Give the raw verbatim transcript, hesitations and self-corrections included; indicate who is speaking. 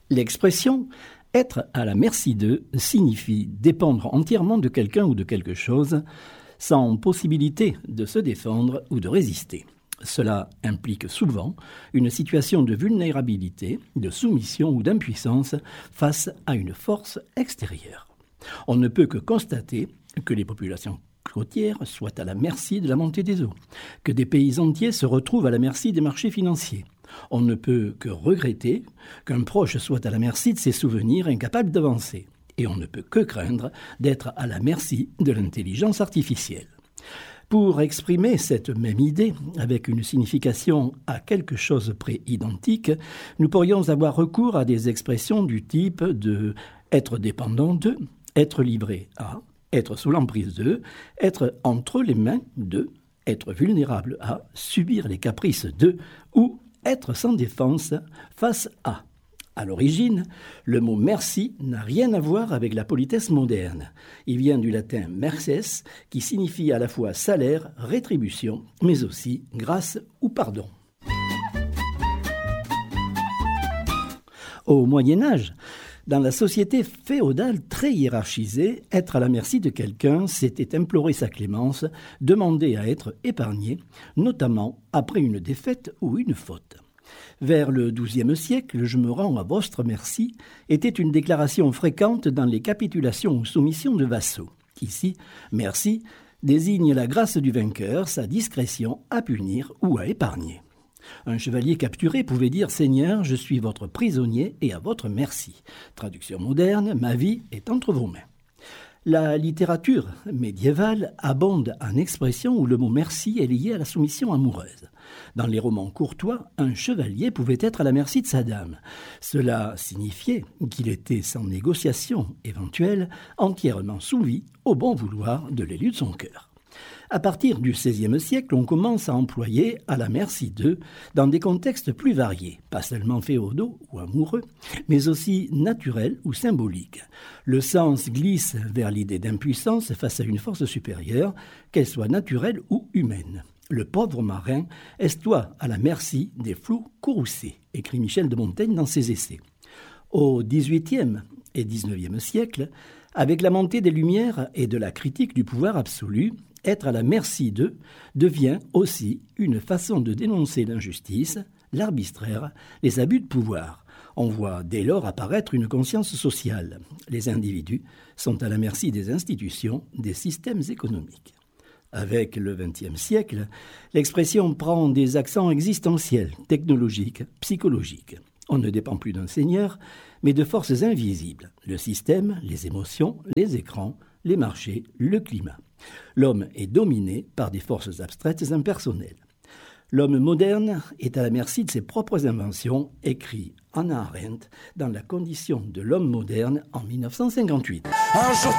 Speaker 1: L'expression « être à la merci d'eux » signifie dépendre entièrement de quelqu'un ou de quelque chose, sans possibilité de se défendre ou de résister. Cela implique souvent une situation de vulnérabilité, de soumission ou d'impuissance face à une force extérieure. On ne peut que constater que les populations côtières soient à la merci de la montée des eaux, que des pays entiers se retrouvent à la merci des marchés financiers. On ne peut que regretter qu'un proche soit à la merci de ses souvenirs incapables d'avancer. Et on ne peut que craindre d'être à la merci de l'intelligence artificielle. Pour exprimer cette même idée, avec une signification à quelque chose près identique, nous pourrions avoir recours à des expressions du type de « être dépendant de », « être livré à », « être sous l'emprise de », « être entre les mains de », « être vulnérable à », « subir les caprices de » ou « être sans défense face à ». À l'origine, le mot « merci » n'a rien à voir avec la politesse moderne. Il vient du latin « merces » qui signifie à la fois salaire, rétribution, mais aussi grâce ou pardon. Au Moyen-Âge, dans la société féodale très hiérarchisée, être à la merci de quelqu'un, c'était implorer sa clémence, demander à être épargné, notamment après une défaite ou une faute. Vers le douzième siècle, « je me rends à votre merci » était une déclaration fréquente dans les capitulations ou soumissions de vassaux. Ici, « merci » désigne la grâce du vainqueur, sa discrétion à punir ou à épargner. Un chevalier capturé pouvait dire « Seigneur, je suis votre prisonnier et à votre merci ». Traduction moderne, « ma vie est entre vos mains ». La littérature médiévale abonde en expressions où le mot « merci » est lié à la soumission amoureuse. Dans les romans courtois, un chevalier pouvait être à la merci de sa dame. Cela signifiait qu'il était sans négociation éventuelle, entièrement soumis au bon vouloir de l'élu de son cœur. À partir du seizième siècle, on commence à employer « à la merci d'eux » dans des contextes plus variés, pas seulement féodaux ou amoureux, mais aussi naturels ou symboliques. Le sens glisse vers l'idée d'impuissance face à une force supérieure, qu'elle soit naturelle ou humaine. Le pauvre marin est-toi à la merci des flots courroucés, écrit Michel de Montaigne dans ses essais. Au dix-huitième et dix-neuvième siècle, avec la montée des Lumières et de la critique du pouvoir absolu, être à la merci d'eux devient aussi une façon de dénoncer l'injustice, l'arbitraire, les abus de pouvoir. On voit dès lors apparaître une conscience sociale. Les individus sont à la merci des institutions, des systèmes économiques. Avec le vingtième siècle, l'expression prend des accents existentiels, technologiques, psychologiques. On ne dépend plus d'un seigneur, mais de forces invisibles. Le système, les émotions, les écrans, les marchés, le climat. L'homme est dominé par des forces abstraites impersonnelles. L'homme moderne est à la merci de ses propres inventions, écrit Hannah Arendt dans La condition de l'homme moderne en mille neuf cent cinquante-huit.
Speaker 2: Un jour